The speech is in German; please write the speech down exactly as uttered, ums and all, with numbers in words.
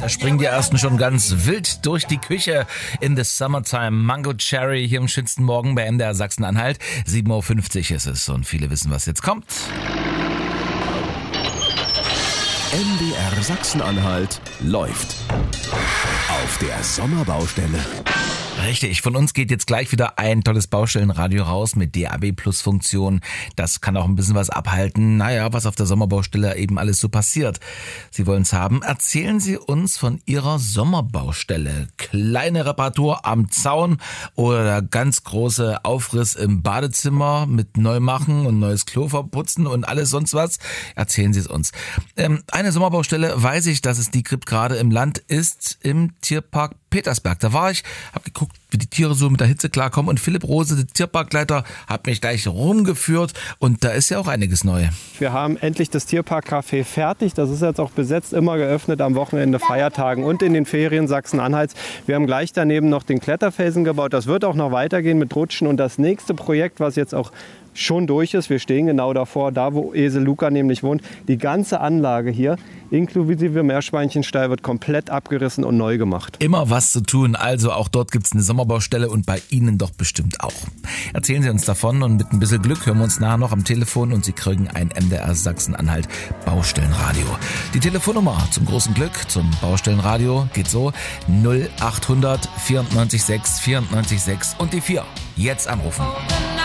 Da springen die ersten schon ganz wild durch die Küche in the Summertime. Mango Cherry hier am schönsten Morgen bei M D R Sachsen-Anhalt. sieben Uhr fünfzig ist es und viele wissen, was jetzt kommt. M D R Sachsen-Anhalt läuft auf der Sommerbaustelle. Richtig, von uns geht jetzt gleich wieder ein tolles Baustellenradio raus mit D A B Plus Funktion. Das kann auch ein bisschen was abhalten. Naja, was auf der Sommerbaustelle eben alles so passiert. Sie wollen es haben. Erzählen Sie uns von Ihrer Sommerbaustelle. Kleine Reparatur am Zaun oder ganz große Aufriss im Badezimmer mit Neumachen und neues Klo verputzen und alles sonst was. Erzählen Sie es uns. Ähm, eine Sommerbaustelle, weiß ich, dass es die gibt gerade im Land, ist im Tierpark Petersberg. Da war ich, habe geguckt, wie die Tiere so mit der Hitze klarkommen und Philipp Rose, der Tierparkleiter, hat mich gleich rumgeführt und da ist ja auch einiges neu. Wir haben endlich das Tierparkcafé fertig. Das ist jetzt auch besetzt, immer geöffnet am Wochenende, Feiertagen und in den Ferien Sachsen-Anhalts. Wir haben gleich daneben noch den Kletterfelsen gebaut. Das wird auch noch weitergehen mit Rutschen und das nächste Projekt, was jetzt auch schon durch ist, wir stehen genau davor, da wo Esel Luca nämlich wohnt, die ganze Anlage hier, inklusive Meerschweinchenstall, wird komplett abgerissen und neu gemacht. Immer was zu tun, also auch dort gibt es eine Sommerbaustelle und bei Ihnen doch bestimmt auch. Erzählen Sie uns davon und mit ein bisschen Glück hören wir uns nachher noch am Telefon und Sie kriegen ein M D R Sachsen-Anhalt Baustellenradio. Die Telefonnummer zum großen Glück, zum Baustellenradio geht so null acht hundert vierundneunzig sechs vierundneunzig sechs und die vier. Jetzt anrufen.